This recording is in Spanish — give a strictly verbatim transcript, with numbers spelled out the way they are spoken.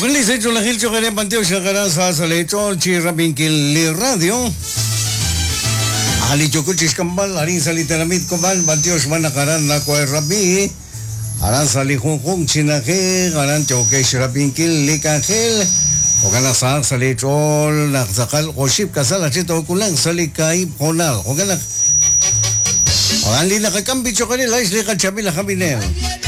Wakili sa ito lahil siya kanya pantiyo siya kana sa salito si Rabing Kili Radio. Ali Joko chis kambal aring salita namit kumbal pantiyo siya nakaran na ko Rabi. Aran salihong sinake aran choke siya Rabing Kili kahil. O kana sa salitol nakasakal o ship kasal at ito kulang salikay ponal. O kana o anli nakakambit siya kanila isli ka chabi na kabinel.